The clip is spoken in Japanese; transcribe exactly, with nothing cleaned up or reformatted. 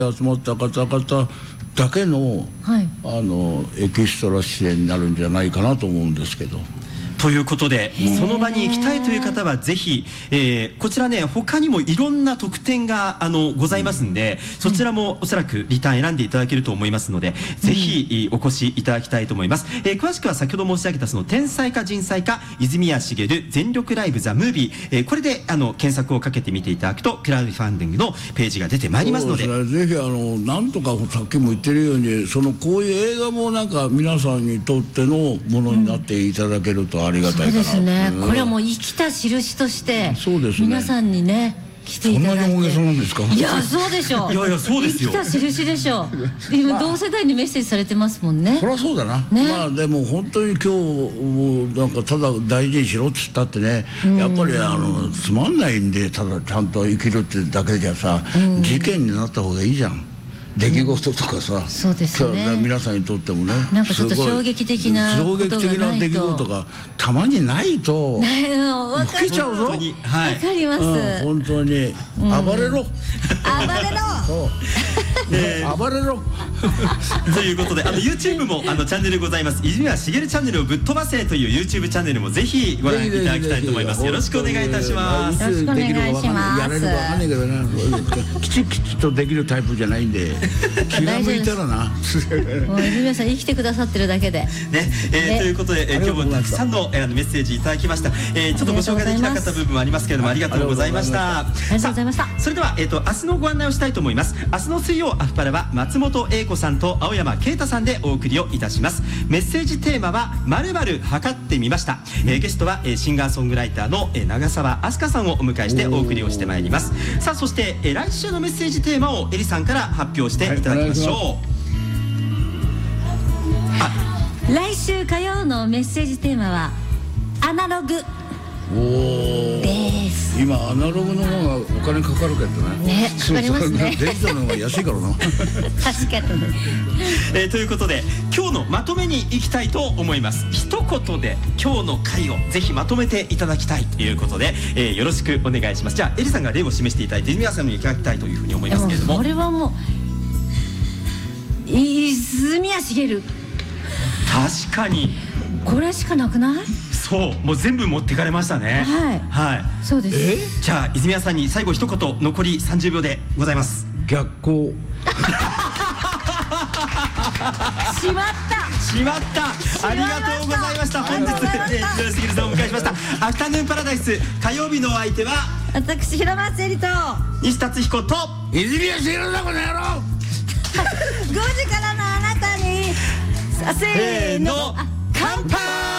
集まった方々だけの、はい、あのエキストラ出演になるんじゃないかなと思うんですけど。 ということで、その場に行きたいという方はぜひ、えー、こちらね、他にもいろんな特典があのございますんで、そちらもおそらくリターン選んでいただけると思いますので、ぜひお越しいただきたいと思います。えー、詳しくは先ほど申し上げたその天才か人才か泉谷しげる全力ライブザムービー、えー、これであの検索をかけてみていただくとクラウドファンディングのページが出てまいりますので、 そうですね、ぜひあのなんとかさっきも言ってるように、そのこういう映画もなんか皆さんにとってのものになっていただけるとありがたいかな。 そうですね、うん、これはもう生きた印として皆さんにね来ていただいて。 そんなに大げさなんですか。 いや、そうでしょう。 いやいや、そうですよ。 生きた印でしょう。今同世代にメッセージされてますもんね。 そりゃそうだな、ね、まあでも本当に今日もうなんかただ大事にしろっつったってね、やっぱりあのつまんないんで、ただちゃんと生きるってだけじゃさ、事件になった方がいいじゃん。出来事とかさ、 そうですね、 皆さんにとってもね、 なんかちょっと衝撃的な衝撃的な出来事がたまにないと老けちゃうぞ。わかります。 本当に暴れろ、暴れろ、暴れろ。 ということで、あの YouTube もあのチャンネルございます。泉谷しげるチャンネルをぶっ飛ばせという YouTube チャンネルもぜひご覧いただきたいと思います。よろしくお願いいたします。 よろしくお願いします。 やれるかわかんないけどね、きちきちとできるタイプじゃないんで、気が向いたらな。 もう泉谷さん生きてくださってるだけで。ね、 えということで今日もたくさんのメッセージいただきました。えちょっとご紹介できなかった部分もありますけれども、ありがとうございました。 ありがとうございました。 それではえっと明日のご案内をしたいと思います。明日の水曜アフパラは松本英子さんと青山啓太さんでお送りをいたします。メッセージテーマは〇〇測ってみました。えー、ゲストは、えー、シンガーソングライターの、えー、長澤飛鳥さんをお迎えしてお送りをしてまいります。さあ、そして、えー、来週のメッセージテーマをエリさんから発表していただきましょう。 はい、来週火曜のメッセージテーマはアナログです。 今アナログの方がお金かかるけどね。 ね、かかりますね。 デジタルの方が安いからな。 確かに。 えー、ということで今日のまとめにいきたいと思います。一言で今日の回をぜひまとめていただきたいということで、えー、よろしくお願いします。じゃあエリさんが例を示していただいて泉谷さんにいただきたいというふうに思いますけれども。 これはもう泉谷しげる。 確かにこれしかなくない？ そう、もう全部持ってかれましたね。 はい、 はい、 そうです。 じゃあ泉谷さんに最後一言、残りさんじゅうびょうでございます。 逆光。 しまったしまった。ありがとうございました。本日泉谷しげるさんをお迎えしました。アフタヌーンパラダイス火曜日のお相手は私平松絵里と西達彦と泉谷しげるだ、この野郎。 ごじからのあなたに、させーの、乾杯。